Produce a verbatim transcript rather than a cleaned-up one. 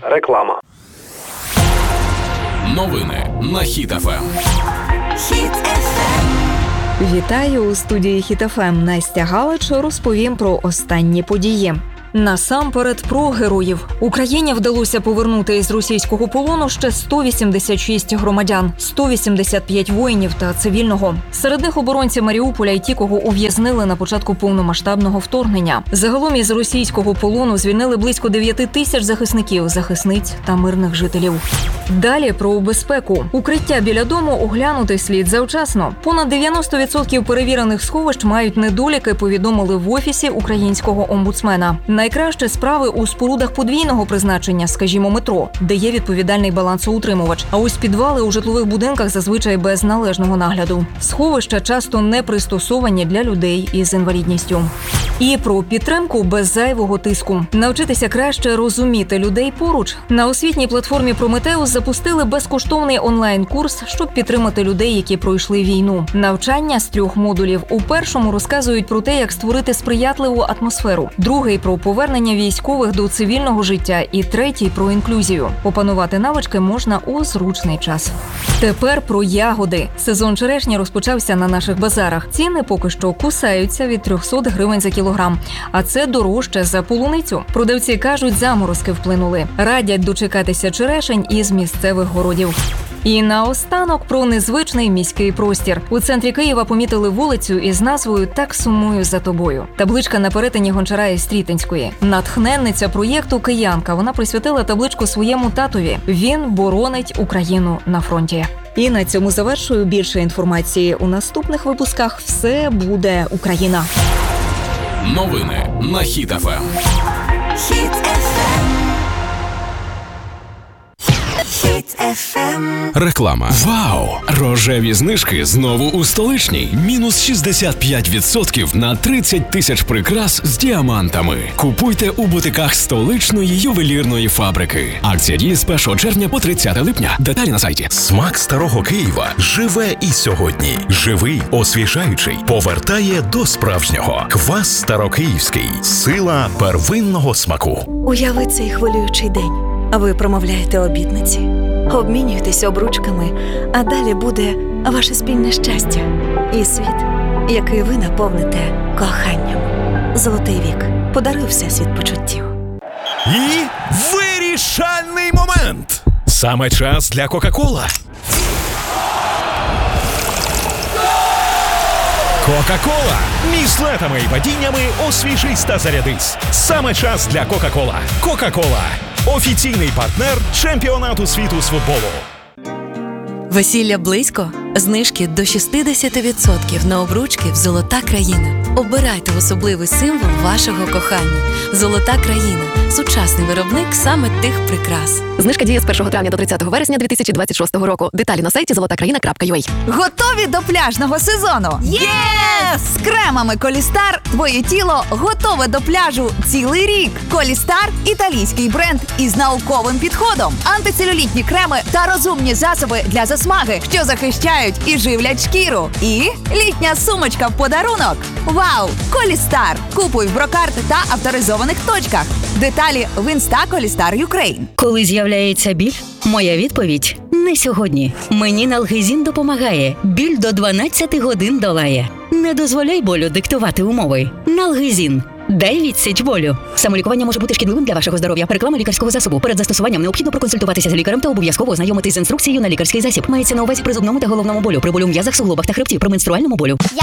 Реклама. Новини на Хіт еф ем. Хіт еф ем. Вітаю у студії Хіт еф ем. Настя Галич розповім про останні події. Насамперед про героїв. Україні вдалося повернути із російського полону ще сто вісімдесят шість громадян, сто вісімдесят п'ять воїнів та цивільного. Серед них оборонці Маріуполя і ті, кого ув'язнили на початку повномасштабного вторгнення. Загалом із російського полону звільнили близько дев'ять тисяч захисників, захисниць та мирних жителів. Далі про безпеку. Укриття біля дому оглянути слід завчасно. Понад дев'яносто відсотків перевірених сховищ мають недоліки, повідомили в Офісі українського омбудсмена. Найкраще справи у спорудах подвійного призначення, скажімо, метро, де є відповідальний балансоутримувач. А ось підвали у житлових будинках зазвичай без належного нагляду. Сховища часто не пристосовані для людей із інвалідністю. І про підтримку без зайвого тиску. Навчитися краще розуміти людей поруч. На освітній платформі «Прометеус» запустили безкоштовний онлайн-курс, щоб підтримати людей, які пройшли війну. Навчання з трьох модулів. У першому розказують про те, як створити сприятливу атмосферу. Другий – про повернення військових до цивільного життя. І третій – про інклюзію. Опанувати навички можна у зручний час. Тепер про ягоди. Сезон черешні розпочався на наших базарах. Ціни поки що кусаються від трьохсот гривень за кілограм. А це дорожче за полуницю. Продавці кажуть, заморозки вплинули. Радять дочекатися черешень із місцевих городів. І наостанок про незвичний міський простір. У центрі Києва помітили вулицю із назвою «Так сумую за тобою». Табличка на перетині Гончара і Стрітинської. Натхненниця проєкту киянка. Вона присвятила табличку своєму татові. Він боронить Україну на фронті. І на цьому завершую. Більше інформації у наступних випусках. Все буде Україна. Новини на Хіт еф ем. Хіт еф ем. Хіт еф ем. Реклама. Вау! Рожеві знижки знову у столичній. Мінус шістдесят п'ять відсотків на тридцять тисяч прикрас з діамантами. Купуйте у бутиках столичної ювелірної фабрики. Акція діє з першого червня по тридцяте липня. Деталі на сайті. Смак старого Києва живе і сьогодні. Живий, освіжаючий, повертає до справжнього. Квас Старокиївський. Сила первинного смаку. Уяви цей хвилюючий день. А ви промовляєте обітниці, обмінюєтесь обручками, а далі буде ваше спільне щастя і світ, який ви наповните коханням. Золотий вік подарує всесвіт почуттів. І вирішальний момент! Саме час для Кока-Кола. Кока-Кола. Між летами і падіннями освіжись та зарядись. Саме час для Кока-Кола. Кока-Кола. Офіційний партнер чемпіонату світу з футболу. Весілля близько? Знижки до шістдесят відсотків на обручки в «Золота країна». Обирайте особливий символ вашого кохання. «Золота країна» – сучасний виробник саме тих прикрас. Знижка діє з першого травня до тридцятого вересня дві тисячі двадцять шостого року. Деталі на сайті золота країна крапка ю а. Готові до пляжного сезону? Єс! З кремами Колістар твоє тіло готове до пляжу цілий рік. Колістар – італійський бренд із науковим підходом. Антицелюлітні креми та розумні засоби для засмаги, що захищають і живлять шкіру. І літня сумочка в подарунок. Вау! Колістар! Купуй в Брокарт та авторизованих точках. Деталі в інста Колістар Юкрейн. Коли з'являється біль, моя відповідь – не сьогодні. Мені Налгезін допомагає. Біль до дванадцяти годин долає. Не дозволяй болю диктувати умови. Налгезін. Дай відсіч болю. Самолікування може бути шкідливим для вашого здоров'я. Реклама лікарського засобу. Перед застосуванням необхідно проконсультуватися з лікарем та обов'язково ознайомитись з інструкцією на лікарський засіб. Мається на увазі при зубному та головному болю, при болю в м'язах, суглобах та хребті, при менструальному болю.